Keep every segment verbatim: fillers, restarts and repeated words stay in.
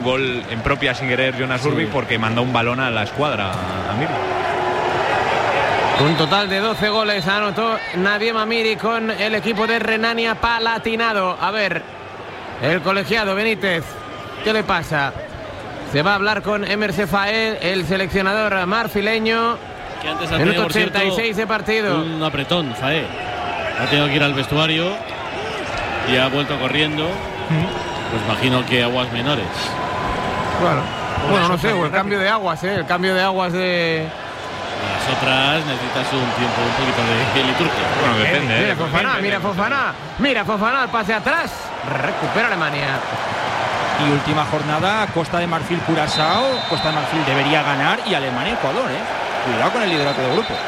Gol en propia sin querer Jonas Urbik, sí, porque mandó un balón a la escuadra a Amiri. Un total de doce goles anotó Nadim Amiri con el equipo de Renania Palatinado. A ver, el colegiado Benítez, ¿qué le pasa? Se va a hablar con Emer Sefael, el seleccionador marfileño. Que antes ha Minuto ochenta y seis de partido. Un apretón, Faé. Ha tenido que ir al vestuario y ha vuelto corriendo. Pues imagino que aguas menores. Bueno, bueno, no sé, o el cambio de aguas, ¿eh? El cambio de aguas de... Las otras necesitas un tiempo, un poquito de, de liturgia. Bueno, depende. Mira eh, Fofana, mira Fofana, mira Fofana, el pase atrás. Recupera Alemania. Y última jornada, Costa de Marfil Curazao. Costa de Marfil debería ganar y Alemania Ecuador, ¿eh? Cuidado con el liderato del grupo.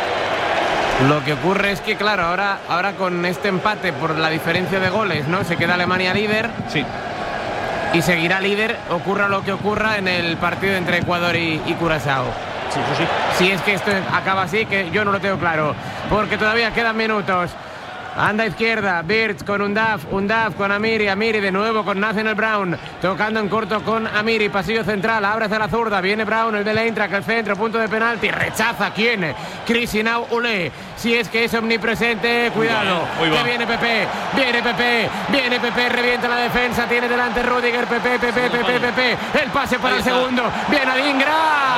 Lo que ocurre es que, claro, ahora, ahora con este empate por la diferencia de goles, ¿no? Se queda Alemania líder. Sí. Y seguirá líder, ocurra lo que ocurra en el partido entre Ecuador y, y Curazao. Sí, eso sí. Si es que esto acaba así, que yo no lo tengo claro, porque todavía quedan minutos. Anda a izquierda, Birch con Undaf, Undaf con Amiri, Amiri de nuevo con Nathaniel Brown, tocando en corto con Amiri, pasillo central, abre hacia la zurda, viene Brown, el del Eintracht, el centro, punto de penalti, rechaza, ¿quién? Crisinau Ule, si es que es omnipresente, cuidado, que viene Pepe, viene Pepe, viene Pepe, revienta la defensa, tiene delante Rudiger, Pepe, Pepe, Pepe, Pepe, el pase para el segundo, viene Adingra,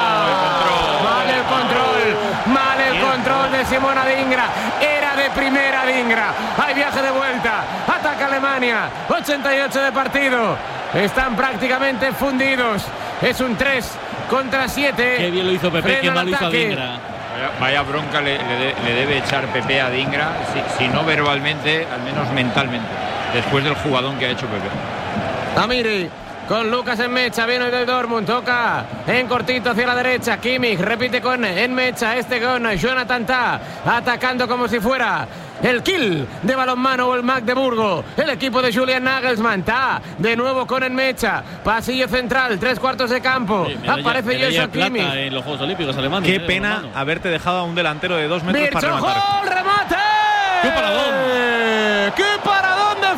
mal el control, mal el control de Simón Adingra, era de primera Adingra. Hay viaje de vuelta, ataca Alemania, ochenta y ocho de partido, están prácticamente fundidos, es un tres contra siete. Qué bien lo hizo Pepe, qué mal lo hizo Adingra. Vaya, vaya bronca le, le, le debe echar Pepe a Adingra, si, si no verbalmente, al menos mentalmente, después del jugadón que ha hecho Pepe. Amiri con Lucas Enmecha, viene del Dortmund, toca en cortito hacia la derecha, Kimmich repite con Enmecha, este con Jonathan Tah, atacando como si fuera el kill de balonmano o el Magdeburgo, el equipo de Julian Nagelsmann. Tah de nuevo con Enmecha, pasillo central, tres cuartos de campo, sí, medalla, aparece Joshua Kimmich en los Juegos Olímpicos alemanes. Qué eh, pena balonmano. Haberte dejado a un delantero de dos metros Birch, para rematar. ¡gol, remate! ¡Qué paradón! ¡Qué paradón de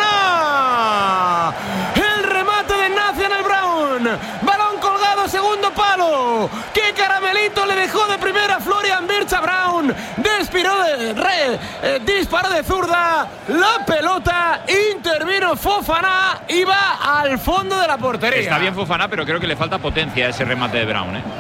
Fofana! El remate de Nathaniel Brown, balón colgado, segundo palo. ¡Qué caramelito le dejó de primera Florian Wirtz a Brown! Despiró de re, eh, disparo de zurda, la pelota, intervino Fofana, iba al fondo de la portería. Está bien Fofana, pero creo que le falta potencia a ese remate de Brown, ¿eh?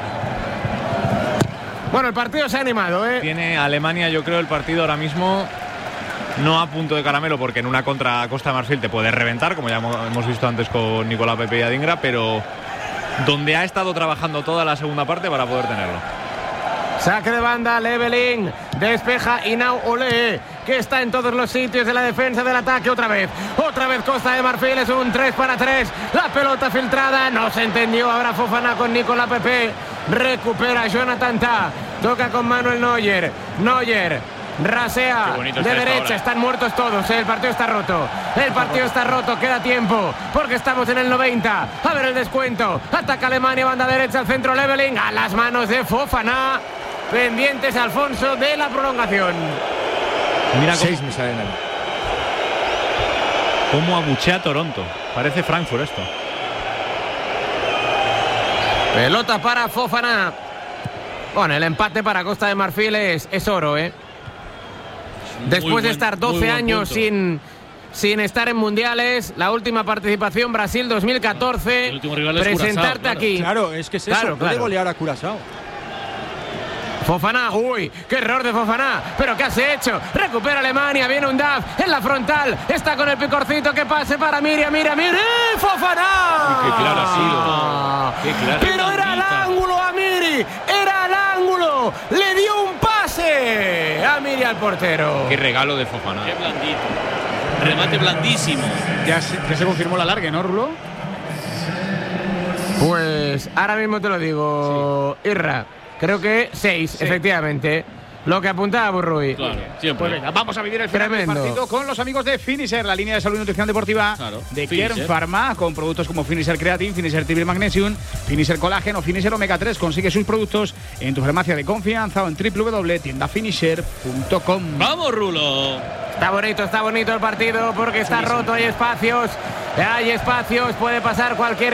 Bueno, el partido se ha animado, ¿eh? Tiene Alemania, yo creo, el partido ahora mismo no a punto de caramelo, porque en una contra Costa de Marfil te puede reventar, como ya hemos visto antes con Nicolás Pepe y Adingra, pero donde ha estado trabajando toda la segunda parte para poder tenerlo. Saque de banda, Leveling, despeja Inau Ole, que está en todos los sitios de la defensa del ataque otra vez. Otra vez Costa de Marfil, es un tres para tres. La pelota filtrada, no se entendió. Ahora Fofana con Nicolás Pepe. Recupera Jonathan Tah. Toca con Manuel Neuer. Neuer rasea de derecha, están muertos todos, el partido está roto, el partido está roto, queda tiempo, porque estamos en el noventa, a ver el descuento, ataca Alemania, banda derecha, al centro, Leveling, a las manos de Fofana, pendientes Alfonso de la prolongación. Mira cómo, Seis me salen ahí. Cómo abuchea Toronto, parece Frankfurt esto. Pelota para Fofana. Bueno, el empate para Costa de Marfil es, es oro, ¿eh? Después buen, de estar doce años sin, sin estar en mundiales, la última participación Brasil dos mil catorce, el último rival es presentarte Curazao, claro. aquí. Claro, es que es eso, Claro, puede claro. golear a Curazao. Fofana, uy, qué error de Fofana, pero ¿qué has hecho? Recupera Alemania, viene un Daf en la frontal, está con el picorcito, que pase para Miriam, Miriam, Miriam, Fofana. Uy, qué claro ha sido. Qué claro. Pero era al ángulo, Amiri, era al ángulo, le dio un pase a Amiri al portero. Qué regalo de Fofana. Qué blandito. Remate blandísimo. Ya se, ya se confirmó la largue, ¿no, Rulo? Pues ahora mismo te lo digo, sí. Irra. Creo que seis, sí. Efectivamente. lo que apuntaba Burruy. Claro, siempre. Pues venga, vamos a vivir el final del Tremendo. partido con los amigos de Finisher, la línea de salud y nutrición deportiva Claro, de Finisher. Kern Pharma, con productos como Finisher Creatine, Finisher Triple Magnesium, Finisher Colágeno, Finisher Omega tres. Consigue sus productos en tu farmacia de confianza o en w w w punto tienda finisher punto com. ¡Vamos, Rulo! Está bonito, está bonito el partido porque está roto, hay espacios, hay espacios, puede pasar cualquier